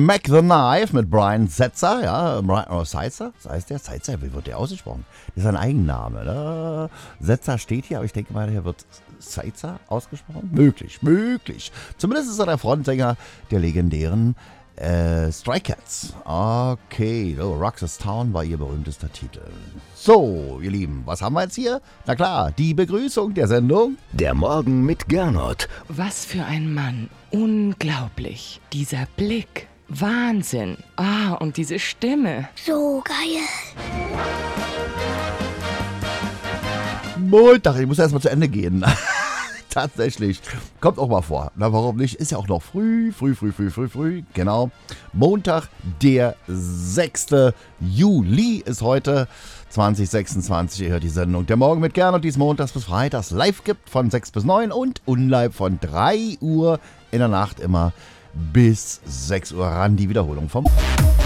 Mac the Knife mit Brian Setzer, ja, Brian Setzer, heißt der? Setzer, wie wird der ausgesprochen? Das ist ein Eigenname, ne? Setzer steht hier, aber ich denke mal, der wird Setzer ausgesprochen? Möglich. Zumindest ist er der Frontsänger der legendären Stray Cats. Okay, so, Roxas Town war ihr berühmtester Titel. So, ihr Lieben, was haben wir jetzt hier? Na klar, die Begrüßung der Sendung. Der Morgen mit Gernot. Was für ein Mann. Unglaublich. Dieser Blick. Wahnsinn. Und diese Stimme. So geil. Montag, ich muss erst mal zu Ende gehen. Tatsächlich. Kommt auch mal vor. Na, warum nicht? Ist ja auch noch früh. Genau. Montag, der 6. Juli ist heute 2026. Ihr hört die Sendung Der Morgen mit Gernot, die es montags bis freitags live gibt von 6 bis 9 und unlive von 3 Uhr in der Nacht immer bis 6 Uhr ran. Die Wiederholung vom